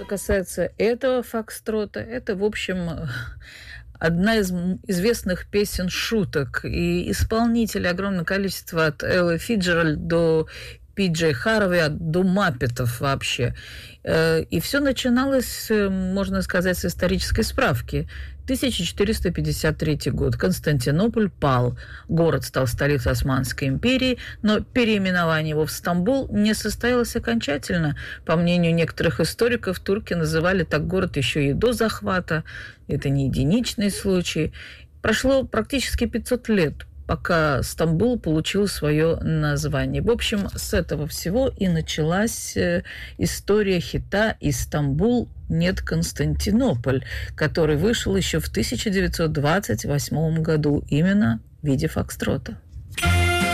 Что касается этого фокстрота, это, в общем, одна из известных песен шуток. И исполнителей огромное количество, от Эллы Фиджеральд до Пи-Джей Харви, до Маппетов вообще. И все начиналось, можно сказать, с исторической справки. 1453 год. Константинополь пал. Город стал столицей Османской империи, но переименование его в Стамбул не состоялось окончательно. По мнению некоторых историков, турки называли так город еще и до захвата. Это не единичный случай. Прошло практически 500 лет, пока Стамбул получил свое название. В общем, с этого всего и началась история хита «Истамбул, нет, Константинополь», который вышел еще в 1928 году именно в виде фокстрота.